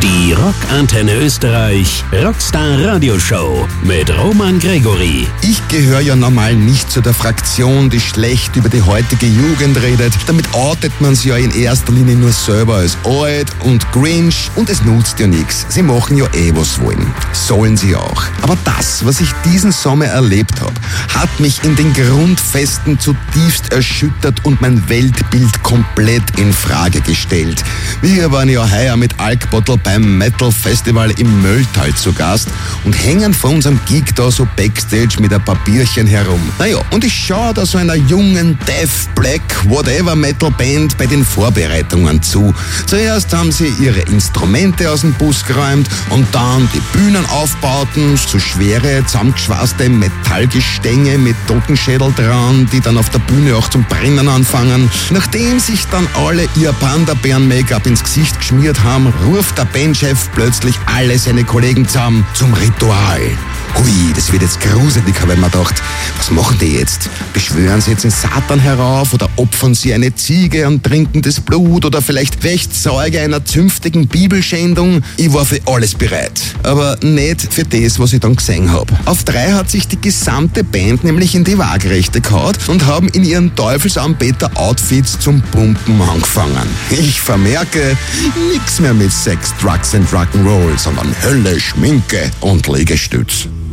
Die Rockantenne Österreich Rockstar Radioshow mit Roman Gregory. Ich gehöre ja normal nicht zu der Fraktion, die schlecht über die heutige Jugend redet. Damit outet man sich ja in erster Linie nur selber als alt und cringe und es nutzt ja nichts. Sie machen ja was wollen. Sollen sie auch. Aber das, was ich diesen Sommer erlebt habe, hat mich in den Grundfesten zutiefst erschüttert und mein Weltbild komplett in Frage gestellt. Wir waren ja heuer mit Alkbottle beim Metal Festival im Mölltal zu Gast und hängen vor unserem Gig da so Backstage mit ein paar Bierchen herum. Naja, und ich schaue da so einer jungen Death Black Whatever Metal Band bei den Vorbereitungen zu. Zuerst haben sie ihre Instrumente aus dem Bus geräumt und dann die Bühnenaufbauten, so schwere, zusammengeschweißte Metallgestänge mit Totenschädel dran, die dann auf der Bühne auch zum Brennen anfangen. Nachdem sich dann alle ihr Panda-Bären-Make-up ins Gesicht geschmiert haben, ruft der Bandchef plötzlich alle seine Kollegen zusammen zum Ritual. Hui, das wird jetzt gruselig, habe ich mir gedacht. Was machen die jetzt? Beschwören sie jetzt den Satan herauf oder opfern sie eine Ziege und trinken das Blut oder vielleicht wächt Zeuge einer zünftigen Bibelschändung? Ich war für alles bereit. Aber nicht für das, was ich dann gesehen habe. Auf 3 hat sich die gesamte Band nämlich in die Waagerechte gehauen und haben in ihren Teufelsanbeter-Outfits zum Pumpen angefangen. Ich vermerke, nichts mehr mit Sex, Drugs and Rock'n'Roll, sondern Hölle, Schminke und Liegestütz.